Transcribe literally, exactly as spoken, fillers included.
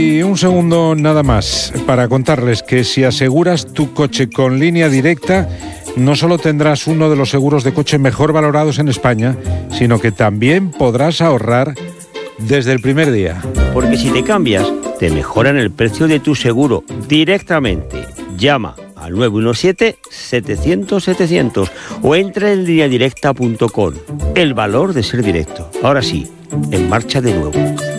Y un segundo nada más para contarles que si aseguras tu coche con Línea Directa, no solo tendrás uno de los seguros de coche mejor valorados en España, sino que también podrás ahorrar desde el primer día. Porque si te cambias, te mejoran el precio de tu seguro directamente. Llama al nueve uno siete, setecientos, setecientos o entra en línea directa punto com. El valor de ser directo. Ahora sí, en marcha de nuevo.